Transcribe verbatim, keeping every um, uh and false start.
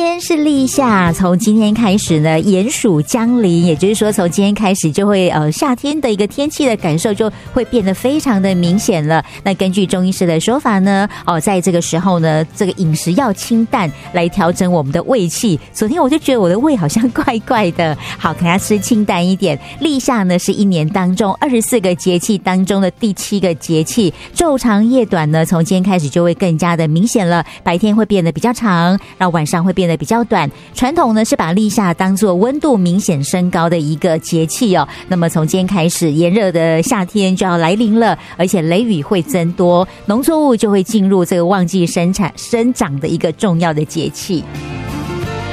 天是立夏，从今天开始呢，炎暑将临，也就是说，从今天开始就会呃夏天的一个天气的感受就会变得非常的明显了。那根据中医师的说法呢，哦，在这个时候呢，这个饮食要清淡，来调整我们的胃气。昨天我就觉得我的胃好像怪怪的，好，给它吃清淡一点。立夏呢是一年当中二十四个节气当中的第七个节气，昼长夜短呢，从今天开始就会更加的明显了，白天会变得比较长，然后晚上会变得比较短。传统呢是把立夏当作温度明显升高的一个节气哦。那么从今天开始，炎热的夏天就要来临了，而且雷雨会增多，农作物就会进入这个旺季生产生长的一个重要的节气。